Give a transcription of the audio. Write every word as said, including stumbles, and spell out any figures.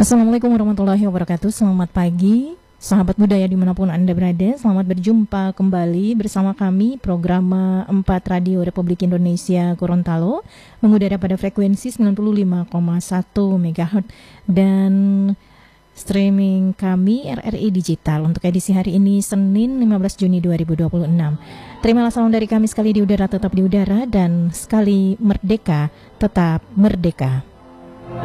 Assalamualaikum warahmatullahi wabarakatuh. Selamat pagi, sahabat budaya dimanapun Anda berada. Selamat berjumpa kembali bersama kami program empat Radio Republik Indonesia Gorontalo, mengudara pada frekuensi sembilan puluh lima koma satu megahertz dan streaming kami R R I Digital untuk edisi hari ini Senin lima belas Juni dua ribu dua puluh enam. Terimalah salam dari kami, sekali di udara tetap di udara dan sekali merdeka tetap merdeka.